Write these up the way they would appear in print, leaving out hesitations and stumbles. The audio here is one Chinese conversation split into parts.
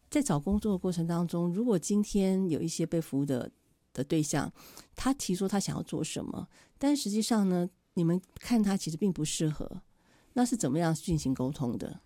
在找工作的过程当中，如果今天有一些被服务的对象，他提出他想要做什么，但实际上呢，你们看他其实并不适合，那是怎么样进行沟通的？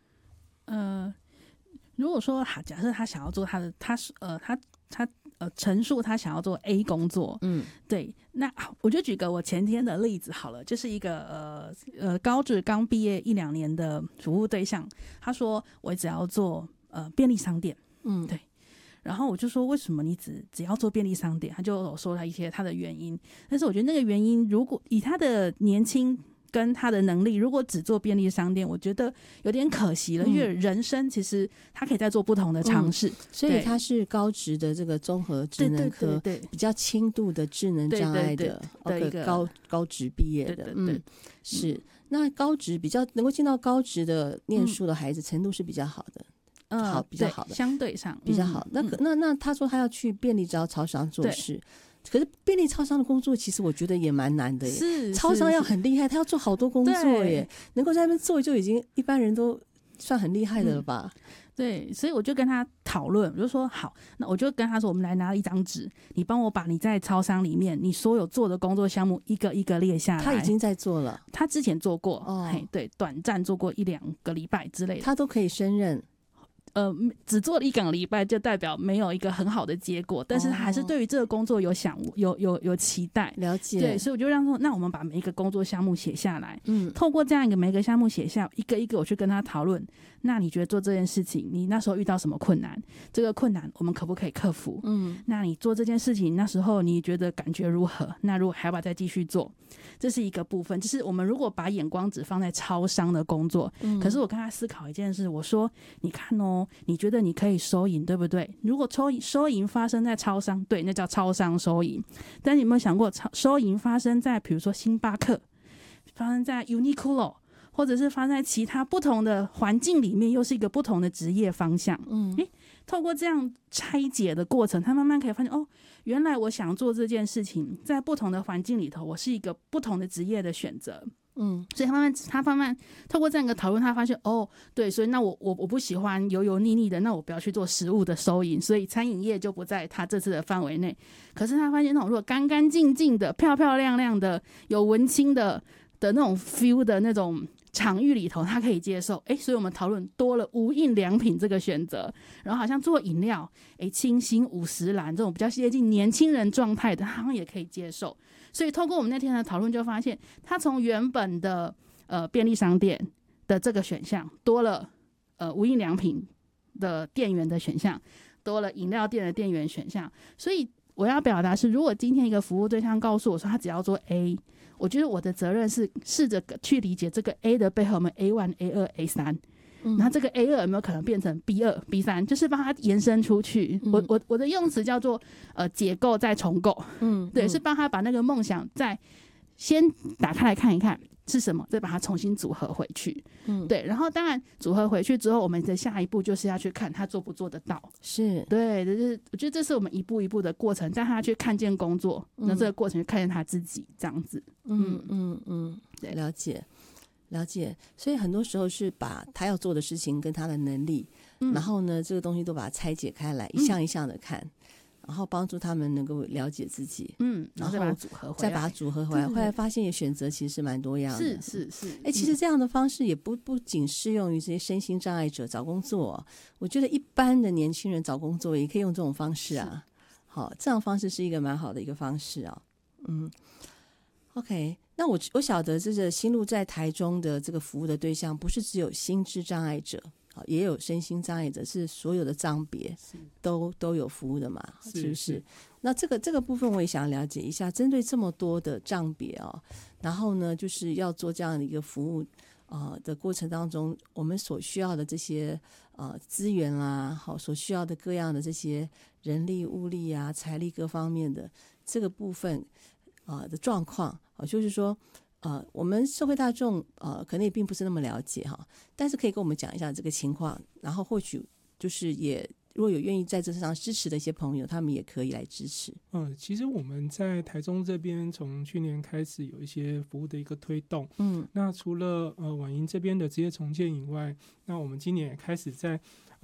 如果说假设他想要做他陈述他想要做 A 工作，对，那我就举个我前天的例子好了，就是一个高职刚毕业1-2年的服务对象，他说我只要做便利商店，对。然后我就说为什么你只要做便利商店？他就有说了一些他的原因，但是我觉得那个原因，如果以他的年轻跟他的能力，如果只做便利商店，我觉得有点可惜了，因为人生其实他可以再做不同的尝试， 所以他是高职的这个综合智能科，对，比较轻度的智能障碍的一个高职毕业的，是。那高职比较能够进到高职的念书的孩子，程度是比较好的。比较好的， 相对上比较好。那他说他要去便利超商做事，可是便利超商的工作其实我觉得也蛮难的耶。 是超商要很厉害，他要做好多工作耶，能够在那边做就已经一般人都算很厉害的了吧。 对，所以我就跟他讨论，我就说好，那我就跟他说，我们来拿一张纸，你帮我把你在超商里面你所有做的工作项目一个一个列下来。 他已经在做了， 他之前做过，对，短暂做过1-2个礼拜之类的， 他都可以胜任。 只做了1-2个礼拜，就代表没有一个很好的结果，但是还是对于这个工作有期待， 了解。 对，所以我就让说，那我们把每一个工作项目写下来，透过这样一个每个项目写下一个一个，我去跟他讨论。那你觉得做这件事情，你那时候遇到什么困难？这个困难我们可不可以克服？那你做这件事情那时候你觉得感觉如何？那如果还要不要再继续做？这是一个部分，就是我们如果把眼光只放在超商的工作，可是我跟他思考一件事，我说你看哦，你觉得你可以收银对不对？如果收银发生在超商，对，那叫超商收银。但你有没有想过，收银发生在比如说星巴克，发生在 Uniqlo， 或者是发生在其他不同的环境里面，又是一个不同的职业方向。透过这样拆解的过程，他慢慢可以发现，哦，原来我想做这件事情，在不同的环境里头，我是一个不同的职业的选择。所以他慢慢透过这样一个讨论，他发现哦，对，所以那我不喜欢油油腻腻的，那我不要去做食物的收银，所以餐饮业就不在他这次的范围内。可是他发现那种如果干干净净的、漂漂亮亮的、有文青的那种 feel 的那种场域里头，他可以接受。所以我们讨论多了无印良品这个选择，然后好像做饮料，清新50兰这种比较接近年轻人状态的，他好像也可以接受。所以透过我们那天的讨论，就发现他从原本的便利商店的这个选项，多了无印良品的店员的选项，多了饮料店的店员选项。所以我要表达是，如果今天一个服务对象告诉我说他只要做 A， 我觉得我的责任是试着去理解这个 A 的背后，我们 A1、A2、A3。那这个 A2 有没有可能变成 B2、B3， 就是帮它延伸出去。我的用词叫做解构再重构。对，是帮他把那个梦想再先打开来看一看是什么，再把它重新组合回去。对，然后当然组合回去之后，我们的下一步就是要去看他做不做得到。是，对，就是我觉得这是我们一步一步的过程，带他去看见工作，那这个过程就看见他自己这样子。 对，了解。所以很多时候是把他要做的事情跟他的能力，然后呢这个东西都把它拆解开来，一项一项的看，然后帮助他们能够了解自己，然后再把它组合回来，后来发现也选择其实是蛮多样的。是。其实这样的方式也不仅适用于这些身心障碍者找工作，我觉得一般的年轻人找工作也可以用这种方式啊。好，这样的方式是一个蛮好的一个方式啊。OK， 那我晓得这个心路在台中的这个服务的对象不是只有心智障碍者，也有身心障碍者，是所有的障别都有服务的嘛，是不是？那这个部分我也想了解一下，针对这么多的障别然后呢就是要做这样的一个服务的过程当中，我们所需要的这些资源啦，所需要的各样的这些人力物力啊财力各方面的这个部分的状况，就是说我们社会大众可能也并不是那么了解但是可以跟我们讲一下这个情况，然后或许就是也如果有愿意在这上支持的一些朋友，他们也可以来支持。 其实我们在台中这边从去年开始有一些服务的一个推动。那除了晚营这边的职业重建以外，那我们今年也开始在